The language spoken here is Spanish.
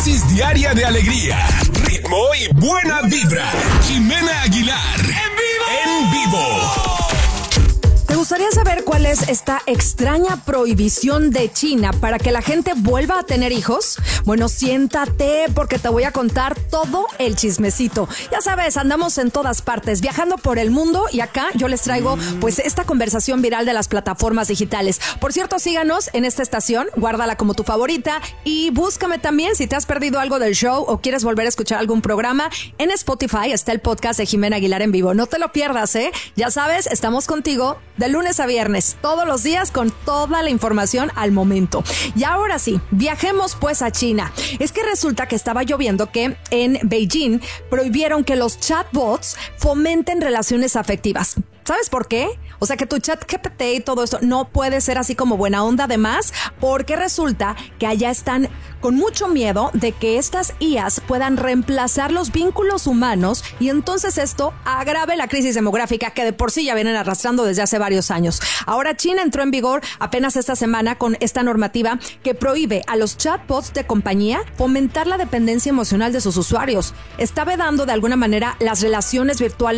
dosis diaria de alegría, ritmo y buena vibra. Jimena Aguilar. En vivo. ¿Te gustaría saber cuál es esta extraña prohibición de China para que la gente vuelva a tener hijos? Bueno, siéntate porque te voy a contar todo el chismecito. Ya sabes, andamos en todas partes, viajando por el mundo y acá yo les traigo pues esta conversación viral de las plataformas digitales. Por cierto, síganos en esta estación, guárdala como tu favorita y búscame también si te has perdido algo del show o quieres volver a escuchar algún programa. En Spotify está el podcast de Jimena Aguilar en vivo. No te lo pierdas, ¿eh? Ya sabes, estamos contigo de lunes a viernes, todos los días con toda la información al momento. Y ahora sí, viajemos pues a China. Es que resulta que estaba lloviendo que en Beijing prohibieron que los chatbots fomenten relaciones afectivas. ¿Sabes por qué? O sea, que tu chat GPT y todo esto no puede ser así como buena onda además, porque resulta que allá están con mucho miedo de que estas IAs puedan reemplazar los vínculos humanos y entonces esto agrave la crisis demográfica que de por sí ya vienen arrastrando desde hace varios años. Ahora China entró en vigor apenas esta semana con esta normativa que prohíbe a los chatbots de compañía fomentar la dependencia emocional de sus usuarios. Está vedando de alguna manera las relaciones virtuales